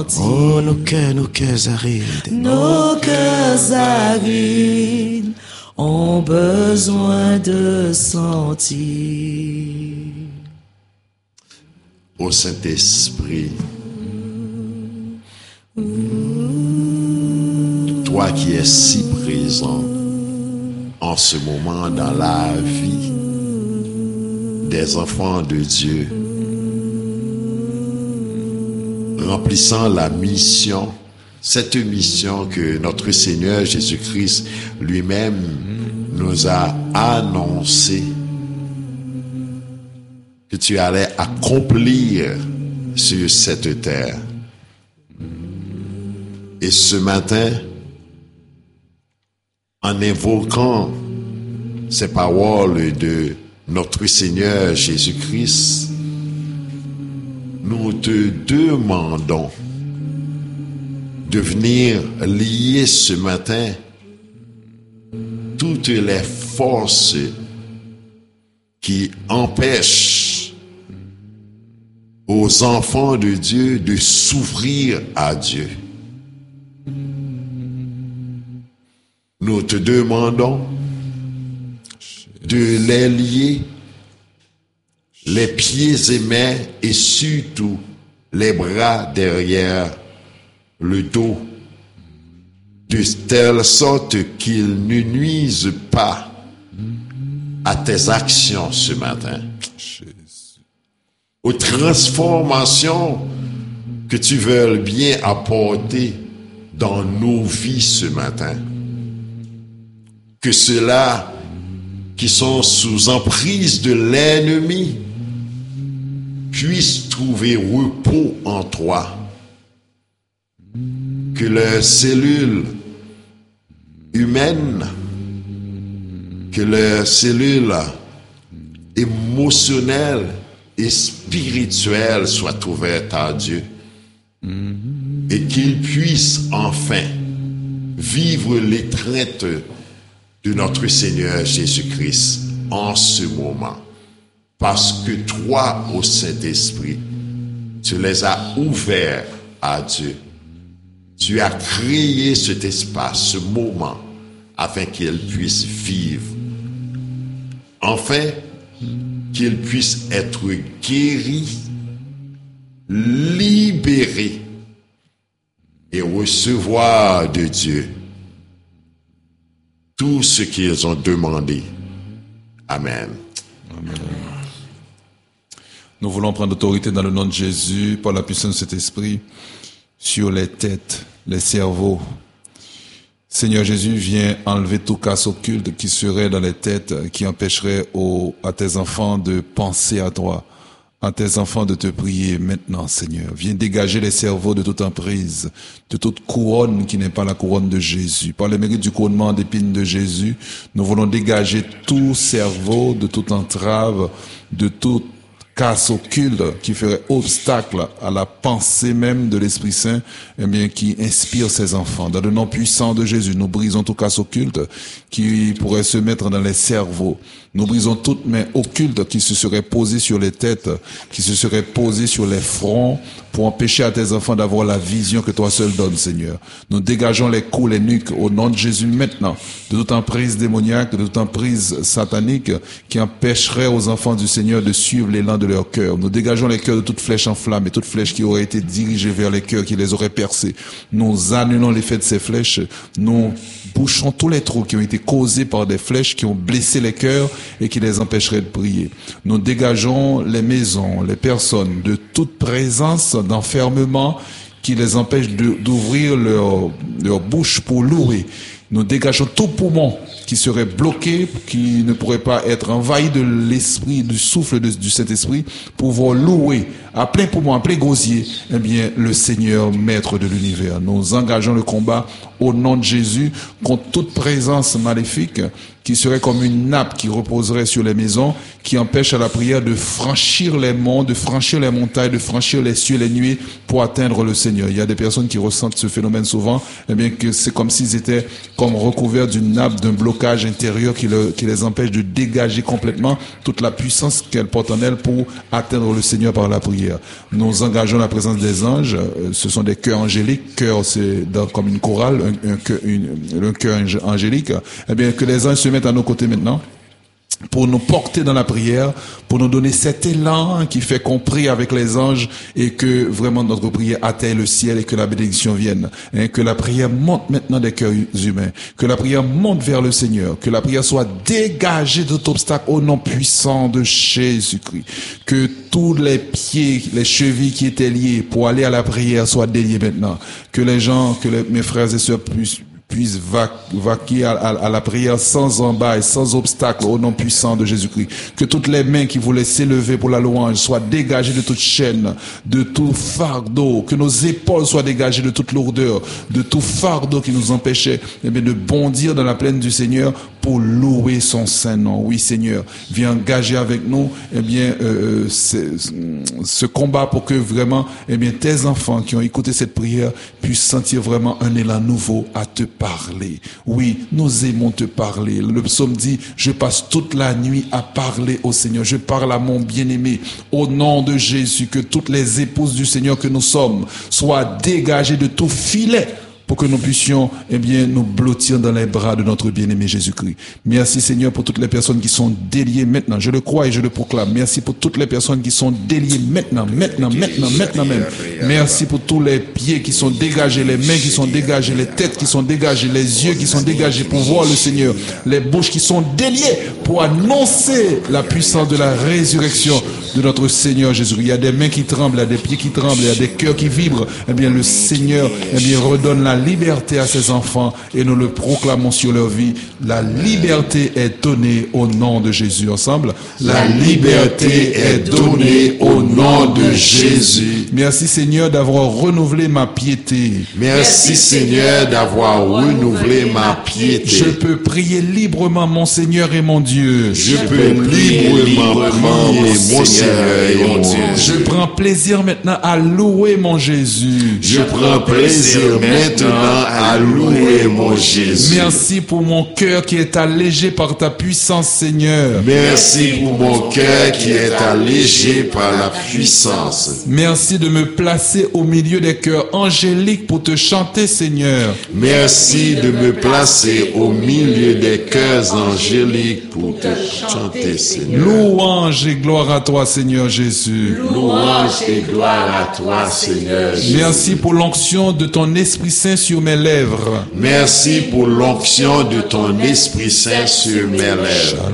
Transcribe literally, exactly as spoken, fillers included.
Oh, nos cœurs, nos cœurs arides. Nos cœurs arides ont besoin de sentir. Ô Saint-Esprit, toi qui es si présent en ce moment dans la vie des enfants de Dieu, remplissant la mission, cette mission que notre Seigneur Jésus-Christ lui-même nous a annoncée, que tu allais accomplir sur cette terre. Et ce matin, en invoquant ces paroles de notre Seigneur Jésus-Christ, nous te demandons de venir lier ce matin toutes les forces qui empêchent aux enfants de Dieu de s'ouvrir à Dieu. Nous te demandons de les lier, les pieds et mains et surtout les bras derrière le dos, de telle sorte qu'ils ne nuisent pas à tes actions ce matin, aux transformations que tu veux bien apporter dans nos vies ce matin. Que ceux-là qui sont sous emprise de l'ennemi puissent trouver repos en toi. Que leurs cellules humaines, que leurs cellules émotionnelles et spirituelles soient ouvertes à Dieu. Et qu'ils puissent enfin vivre l'étreinte de notre Seigneur Jésus-Christ en ce moment. Parce que toi, ô Saint-Esprit, tu les as ouverts à Dieu. Tu as créé cet espace, ce moment, afin qu'ils puissent vivre. Enfin, qu'ils puissent être guéris, libérés et recevoir de Dieu tout ce qu'ils ont demandé. Amen. Amen. Nous voulons prendre autorité dans le nom de Jésus, par la puissance de cet esprit, sur les têtes, les cerveaux. Seigneur Jésus, viens enlever tout casse occulte qui serait dans les têtes, qui empêcherait aux, à tes enfants de penser à toi, à tes enfants de te prier maintenant, Seigneur. Viens dégager les cerveaux de toute emprise, de toute couronne qui n'est pas la couronne de Jésus. Par le mérite du couronnement d'épines de Jésus, nous voulons dégager tout cerveau de toute entrave, de toute casse occulte qui ferait obstacle à la pensée même de l'Esprit Saint, eh bien, qui inspire ses enfants. Dans le nom puissant de Jésus, nous brisons tout casse occulte qui pourrait se mettre dans les cerveaux. Nous brisons toute main occulte qui se serait posée sur les têtes, qui se serait posée sur les fronts pour empêcher à tes enfants d'avoir la vision que toi seul donnes, Seigneur. Nous dégageons les coups, les nuques au nom de Jésus maintenant, de toute emprise démoniaque, de toute emprise satanique qui empêcherait aux enfants du Seigneur de suivre l'élan de leur cœur. Nous dégageons les cœurs de toute flèche en flamme et toute flèche qui aurait été dirigée vers les cœurs qui les auraient percés. Nous annulons l'effet de ces flèches. Nous bouchons tous les trous qui ont été causés par des flèches qui ont blessé les cœurs et qui les empêcheraient de prier. Nous dégageons les maisons, les personnes de toute présence d'enfermement qui les empêche de, d'ouvrir leur, leur bouche pour louer. Nous dégageons tout poumon qui serait bloqué, qui ne pourrait pas être envahi de l'esprit, du souffle de, du Saint-Esprit, pour pouvoir louer à plein poumon, à plein gosier, eh bien, le Seigneur, maître de l'univers. Nous engageons le combat au nom de Jésus contre toute présence maléfique qui serait comme une nappe qui reposerait sur les maisons, qui empêche à la prière de franchir les monts, de franchir les montagnes, de franchir les cieux, les nuits pour atteindre le Seigneur. Il y a des personnes qui ressentent ce phénomène souvent, eh bien que c'est comme s'ils étaient comme recouverts d'une nappe, d'un blocage intérieur qui, le, qui les empêche de dégager complètement toute la puissance qu'elles portent en elles pour atteindre le Seigneur par la prière. Nous engageons la présence des anges, ce sont des chœurs angéliques, chœur c'est dans, comme une chorale, un, un, chœur, une, un chœur angélique, eh bien que les anges se mettent à nos côtés maintenant, pour nous porter dans la prière, pour nous donner cet élan qui fait qu'on prie avec les anges et que vraiment notre prière atteigne le ciel et que la bénédiction vienne. Hein, que la prière monte maintenant des cœurs humains, que la prière monte vers le Seigneur, que la prière soit dégagée de tout obstacle au nom puissant de Jésus-Christ. Que tous les pieds, les chevilles qui étaient liés pour aller à la prière soient déliés maintenant. Que les gens, que les, mes frères et sœurs puissent puisse vaquer à, à, à la prière sans embâche, sans obstacle, au nom puissant de Jésus-Christ. Que toutes les mains qui voulaient s'élever pour la louange soient dégagées de toute chaîne, de tout fardeau, que nos épaules soient dégagées de toute lourdeur, de tout fardeau qui nous empêchait eh bien, de bondir dans la plaine du Seigneur pour louer son saint nom. Oui, Seigneur, viens engager avec nous eh bien, euh, ce combat pour que vraiment eh bien, tes enfants qui ont écouté cette prière puissent sentir vraiment un élan nouveau à te parler. Oui, nous aimons te parler. Le psaume dit, je passe toute la nuit à parler au Seigneur. Je parle à mon bien-aimé. Au nom de Jésus, que toutes les épouses du Seigneur que nous sommes soient dégagées de tout filet pour que nous puissions, eh bien, nous blottir dans les bras de notre bien-aimé Jésus-Christ. Merci Seigneur pour toutes les personnes qui sont déliées maintenant. Je le crois et je le proclame. Merci pour toutes les personnes qui sont déliées maintenant, maintenant, maintenant, maintenant même. Merci pour tous les pieds qui sont dégagés, les mains qui sont dégagées, les têtes qui sont dégagées, les yeux qui sont dégagés pour voir le Seigneur, les bouches qui sont déliées pour annoncer la puissance de la résurrection de notre Seigneur Jésus. Il y a des mains qui tremblent, il y a des pieds qui tremblent, il y a des cœurs qui vibrent. Eh bien, le Seigneur, eh bien, redonne la liberté à ses enfants et nous le proclamons sur leur vie. La liberté est donnée au nom de Jésus. Ensemble, la liberté est donnée au nom de Jésus. Merci Seigneur d'avoir renouvelé ma piété. Merci Seigneur d'avoir renouvelé ma piété. Je peux prier librement mon Seigneur et mon Dieu. Je peux librement prier mon Seigneur et mon Dieu. Je prends plaisir maintenant à louer mon Jésus. Je prends plaisir maintenant à louer mon Jésus. Merci pour mon cœur qui est allégé par ta puissance, Seigneur. Merci pour mon cœur qui est allégé par la puissance. Merci de me placer au milieu des cœurs angéliques pour te chanter, Seigneur. Merci de me placer au milieu des cœurs angéliques pour te chanter, Seigneur. Louange et gloire à toi, Seigneur Jésus. Louange et gloire à toi, Seigneur Jésus. Merci pour l'onction de ton Esprit Saint sur mes lèvres. Merci pour l'onction de ton Esprit Saint sur mes lèvres.